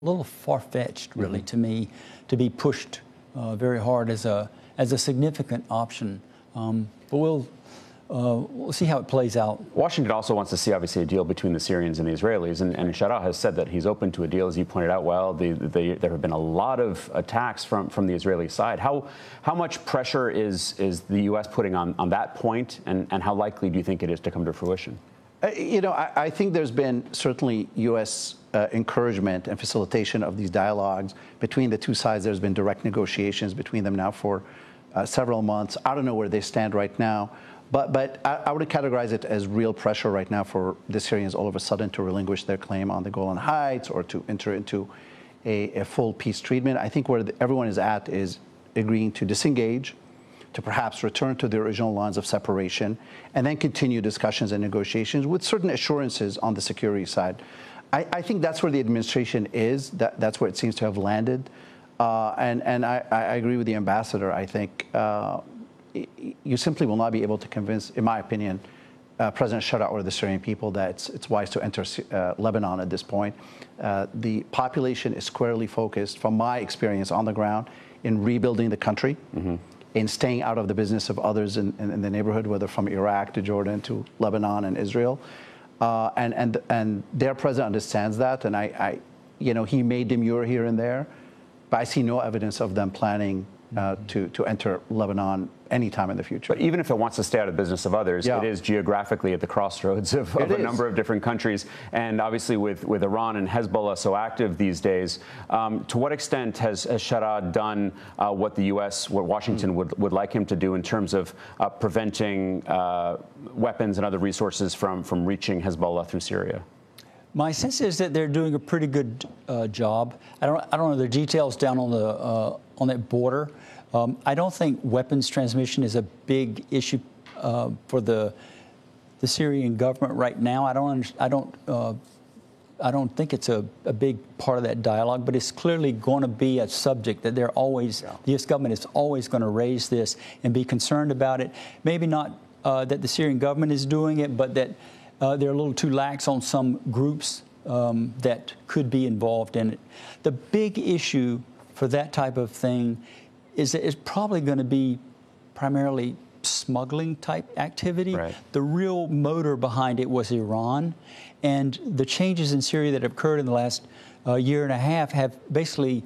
a little far-fetched, really, to me, to be pushed very hard as a significant option. But we'll see how it plays out. Washington also wants to see, obviously, a deal between the Syrians and the Israelis, and Shara has said that he's open to a deal, as you pointed out. Well, there have been a lot of attacks from the Israeli side. How much pressure is the U.S. putting on that point, and how likely do you think it is to come to fruition? I think there's been certainly U.S. Encouragement and facilitation of these dialogues between the two sides. There's been direct negotiations between them now for several months. I don't know where they stand right now, but I would categorize it as real pressure right now for the Syrians all of a sudden to relinquish their claim on the Golan Heights or to enter into a full peace treatment. I think where everyone is at is agreeing to disengage, to perhaps return to the original lines of separation, and then continue discussions and negotiations with certain assurances on the security side. I think that's where the administration is. That's where it seems to have landed. And I agree with the ambassador. I think you simply will not be able to convince, in my opinion, President Shara or the Syrian people that it's wise to enter Lebanon at this point. The population is squarely focused, from my experience on the ground, in rebuilding the country, in staying out of the business of others in the neighborhood, whether from Iraq to Jordan to Lebanon and Israel. And their president understands that, and he may demur here and there, but I see no evidence of them planning to enter Lebanon anytime in the future. But even if it wants to stay out of the business of others, it is geographically at the crossroads of a number of different countries. And obviously with Iran and Hezbollah so active these days, to what extent has Shara done what the U.S., what Washington would like him to do in terms of preventing weapons and other resources from reaching Hezbollah through Syria? My sense is that they're doing a pretty good job. I don't know the details down on that border. I don't think weapons transmission is a big issue for the Syrian government right now. I don't think it's a big part of that dialogue, but it's clearly going to be a subject that the U.S. government is always going to raise this and be concerned about it. Maybe not that the Syrian government is doing it, but that they're a little too lax on some groups that could be involved in it. The big issue for that type of thing is that it's probably going to be primarily smuggling type activity. Right. The real motor behind it was Iran, and the changes in Syria that have occurred in the last year and a half have basically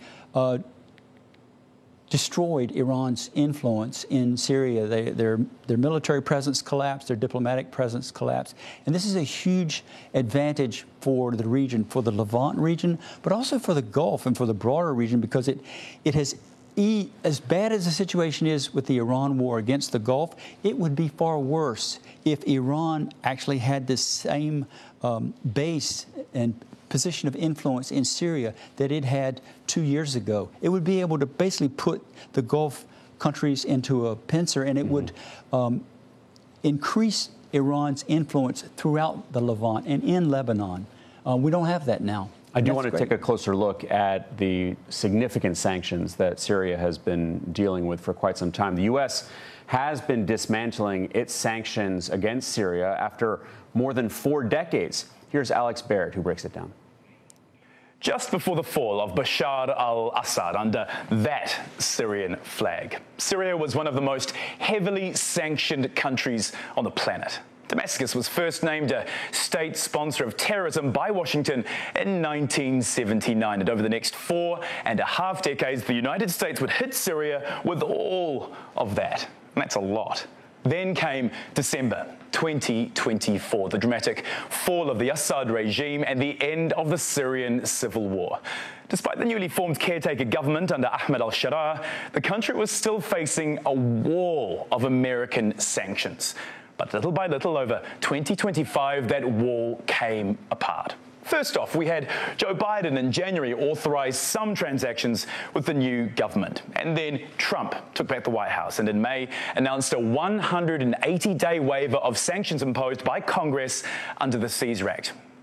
destroyed Iran's influence in Syria. Their military presence collapsed, their diplomatic presence collapsed. And this is a huge advantage for the region, for the Levant region, but also for the Gulf and for the broader region, because it has, as bad as the situation is with the Iran war against the Gulf, it would be far worse if Iran actually had the same base and position of influence in Syria that it had 2 years ago. It would be able to basically put the Gulf countries into a pincer, and it would increase Iran's influence throughout the Levant and in Lebanon. We don't have that now. I do want to take a closer look at the significant sanctions that Syria has been dealing with for quite some time. The U.S. has been dismantling its sanctions against Syria after more than 4 decades. Here's Alex Baird, who breaks it down. Just before the fall of Bashar al-Assad under that Syrian flag, Syria was one of the most heavily sanctioned countries on the planet. Damascus was first named a state sponsor of terrorism by Washington in 1979. And over the next 4.5 decades, the United States would hit Syria with all of that. And that's a lot. Then came December 2024, the dramatic fall of the Assad regime and the end of the Syrian civil war. Despite the newly formed caretaker government under Ahmed al-Sharaa, the country was still facing a wall of American sanctions. But little by little, over 2025, that wall came apart. First off, we had Joe Biden in January authorize some transactions with the new government. And then Trump took back the White House and in May announced a 180-day waiver of sanctions imposed by Congress under the Caesar Act.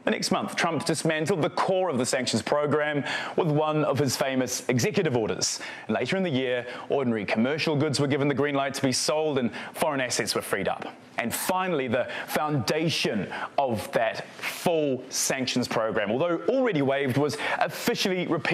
The next month, Trump dismantled the core of the sanctions program with one of his famous executive orders. And later in the year, ordinary commercial goods were given the green light to be sold and foreign assets were freed up. And finally, the foundation of that full sanctions program, although already waived, was officially repealed